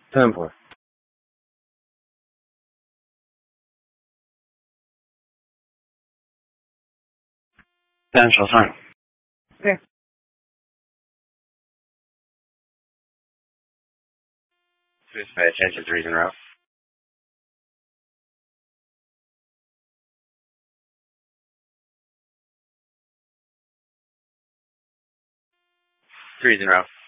10-4. Potential time. Okay. Just pay attention to reason route. Threes in row.